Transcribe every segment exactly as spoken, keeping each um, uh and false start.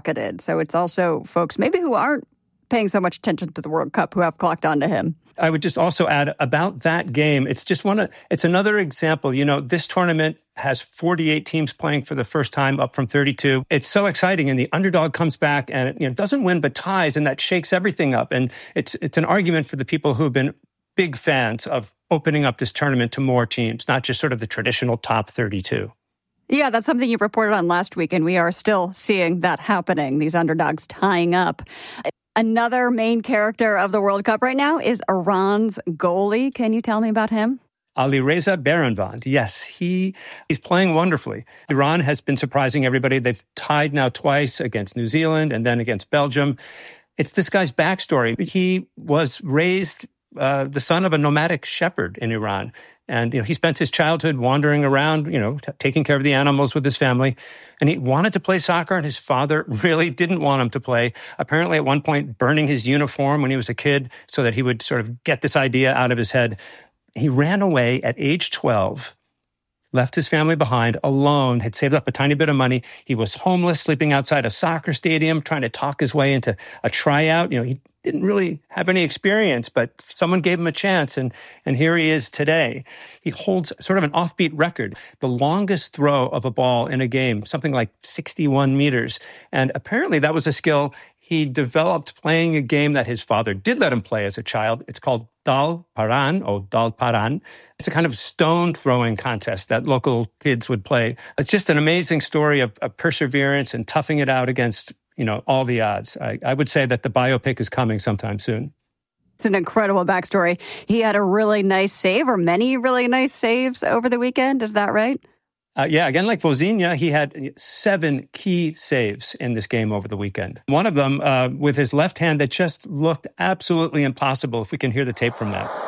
skyrocketed. So it's also folks maybe who aren't paying so much attention to the World Cup who have clocked onto him. I would just also add about that game. It's just one of, it's another example. You know, this tournament has forty-eight teams playing for the first time, up from thirty-two. It's so exciting, and the underdog comes back and it, you know, doesn't win but ties, and that shakes everything up. And it's it's an argument for the people who have been big fans of opening up this tournament to more teams, not just sort of the traditional top thirty-two. Yeah, that's something you reported on last week, and we are still seeing that happening, these underdogs tying up. Another main character of the World Cup right now is Iran's goalie. Can you tell me about him? Alireza Behrenvand. Yes, he he's playing wonderfully. Iran has been surprising everybody. They've tied now twice against New Zealand and then against Belgium. It's this guy's backstory. He was raised uh, the son of a nomadic shepherd in Iran. And, you know, he spent his childhood wandering around, you know, t- taking care of the animals with his family. And he wanted to play soccer, and his father really didn't want him to play. Apparently, at one point, burning his uniform when he was a kid so that he would sort of get this idea out of his head. He ran away at age twelve, left his family behind alone, had saved up a tiny bit of money. He was homeless, sleeping outside a soccer stadium, trying to talk his way into a tryout. You know, he didn't really have any experience, but someone gave him a chance, and, and here he is today. He holds sort of an offbeat record, the longest throw of a ball in a game, something like sixty-one meters. And apparently that was a skill he developed playing a game that his father did let him play as a child. It's called Dal Paran, or Dal Paran. It's a kind of stone throwing contest that local kids would play. It's just an amazing story of, of perseverance and toughing it out against, you know, all the odds. I, I would say that the biopic is coming sometime soon. It's an incredible backstory. He had a really nice save, or many really nice saves over the weekend. Is that right? Uh, yeah, again, like Vozinha, he had seven key saves in this game over the weekend. One of them uh, with his left hand that just looked absolutely impossible, if we can hear the tape from that.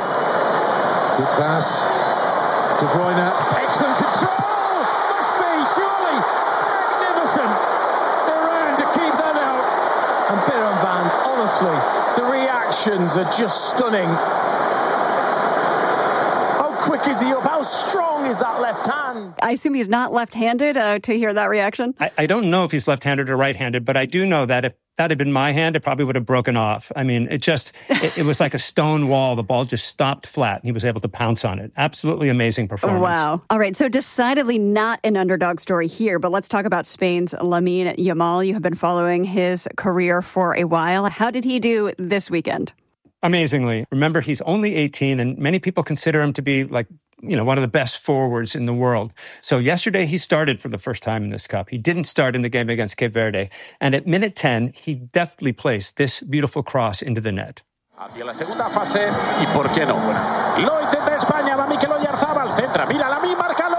Good pass. De Bruyne, excellent control! Must be, surely! Magnificent! Iran to keep that out. And Behrenvand, honestly, the reactions are just stunning. Quick is he up? How strong is that left hand? I assume he's not left-handed uh, to hear that reaction? I, I don't know if he's left-handed or right-handed, but I do know that if that had been my hand, it probably would have broken off. I mean, it just, it, it was like a stone wall. The ball just stopped flat, and he was able to pounce on it. Absolutely amazing performance. Wow. All right, so decidedly not an underdog story here, but let's talk about Spain's Lamine Yamal. You have been following his career for a while. How did he do this weekend? Amazingly. Remember, he's only eighteen, and many people consider him to be like, you know, one of the best forwards in the world. So yesterday he started for the first time in this cup. He didn't start in the game against Cape Verde. And at minute ten, he deftly placed this beautiful cross into the net. Hacia la segunda fase, y por qué no. Lo intenta España, va Mikel Oyarzabal, centra, mira Lamine, márcalo.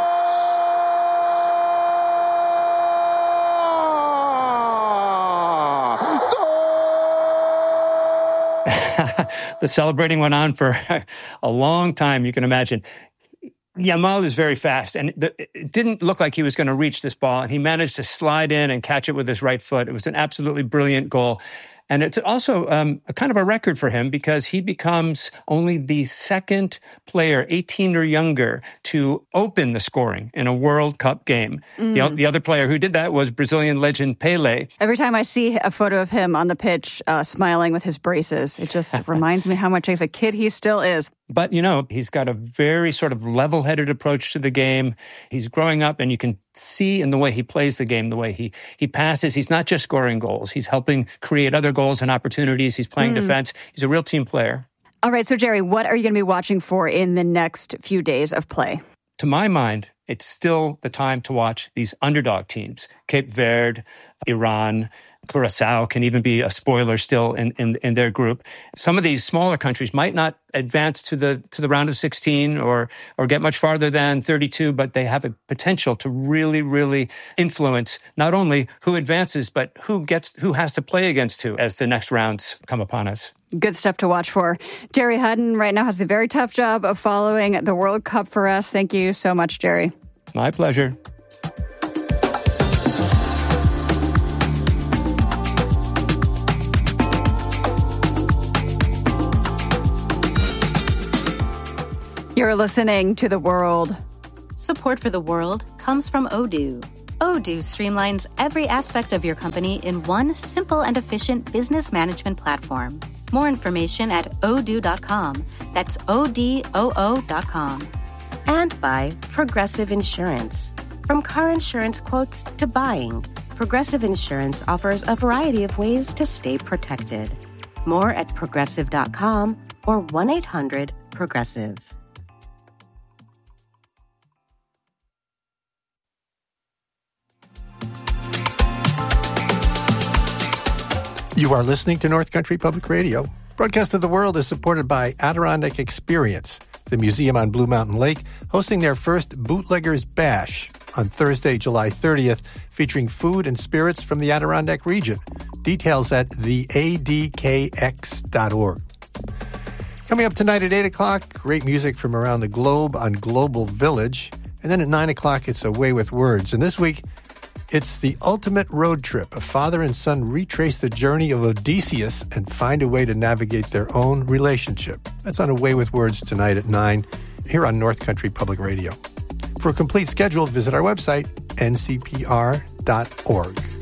The celebrating went on for a long time, you can imagine. Yamal is very fast, and it didn't look like he was going to reach this ball, and he managed to slide in and catch it with his right foot. It was an absolutely brilliant goal. And it's also um, a kind of a record for him, because he becomes only the second player, eighteen or younger, to open the scoring in a World Cup game. Mm. The, the other player who did that was Brazilian legend Pelé. Every time I see a photo of him on the pitch uh, smiling with his braces, it just reminds me how much of a kid he still is. But, you know, he's got a very sort of level-headed approach to the game. He's growing up, and you can see in the way he plays the game, the way he he passes. He's not just scoring goals. He's helping create other goals and opportunities. He's playing mm. defense. He's a real team player. All right, so Jerry, what are you going to be watching for in the next few days of play? To my mind, it's still the time to watch these underdog teams. Cape Verde, Iran, Curacao can even be a spoiler still in, in, in their group. Some of these smaller countries might not advance to the to the round of sixteen or or get much farther than thirty-two, but they have a potential to really, really influence not only who advances, but who gets who has to play against who as the next rounds come upon us. Good stuff to watch for. Jerry Hutton right now has the very tough job of following the World Cup for us. Thank you so much, Jerry. My pleasure. You're listening to The World. Support for The World comes from Odoo. Odoo streamlines every aspect of your company in one simple and efficient business management platform. More information at odoo dot com. That's O D O O dot com. And by Progressive Insurance. From car insurance quotes to buying, Progressive Insurance offers a variety of ways to stay protected. More at progressive dot com or one eight hundred progressive. You are listening to North Country Public Radio. Broadcast of the World is supported by Adirondack Experience, the museum on Blue Mountain Lake, hosting their first Bootleggers Bash on Thursday, July thirtieth, featuring food and spirits from the Adirondack region. Details at the A D K X dot org. Coming up tonight at eight o'clock, great music from around the globe on Global Village. And then at nine o'clock, it's A Way with Words. And this week, it's the ultimate road trip. A father and son retrace the journey of Odysseus and find a way to navigate their own relationship. That's on A Way with Words tonight at nine here on North Country Public Radio. For a complete schedule, visit our website, N C P R dot org.